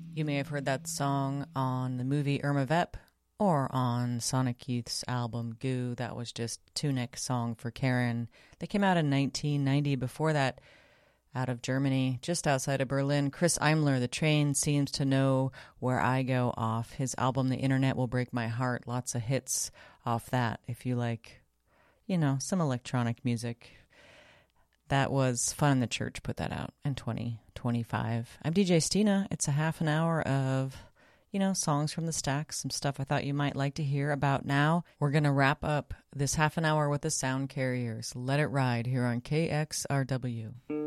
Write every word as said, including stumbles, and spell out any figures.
You may have heard that song on the movie Irma Vep or on Sonic Youth's album Goo. That was just Tunic Song for Karen. They came out in nineteen ninety. Before that, out of Germany, just outside of Berlin, Chris Eimler, The Train Seems to Know Where I Go, off his album The Internet Will Break My Heart. Lots of hits off that if you like, you know, some electronic music. That was Fun in the Church, put that out in twenty twenty-five. I'm D J Stina. It's a half an hour of, you know, songs from the stack, some stuff I thought you might like to hear about now. We're going to wrap up this half an hour with the Sound Carriers. Let It Ride here on K X R W.